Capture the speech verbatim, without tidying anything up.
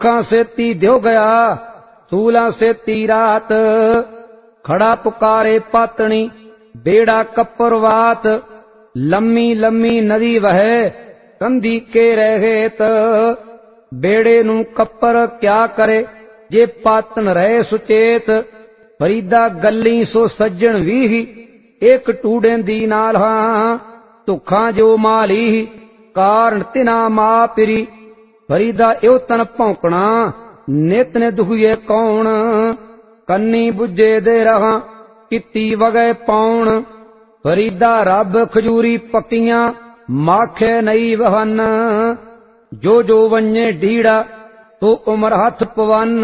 सुखा सेती द्यो गया सूला सेती रात। खड़ा पुकारे पातनी बेड़ा कपरवात। लम्मी लम्मी नदी वहे कंधी के रहेत। बेड़े नू कपर क्या करे जे पातन रहे सुचेत। फरीदा गली सो सज्जन वीह एक टूडें दी नाल हां। तुखा जो माली कारण तिना मापिरी। फरीदा यो तन भौंकना नित ने दुखिए कौन। कन्नी बुझे दे रहा किती वगे पौन। फरीदा रब खजूरी पकियां माखे नई वहन। जो जो वन्ये ढीड़ा तो उमर हथ पवन।